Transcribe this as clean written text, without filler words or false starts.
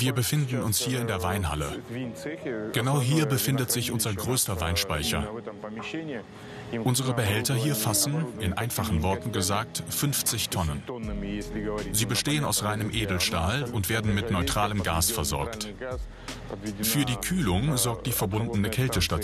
Wir befinden uns hier in der Weinhalle. Genau hier befindet sich unser größter Weinspeicher. Unsere Behälter hier fassen, in einfachen Worten gesagt, 50 Tonnen. Sie bestehen aus reinem Edelstahl und werden mit neutralem Gas versorgt. Für die Kühlung sorgt die verbundene Kältestation.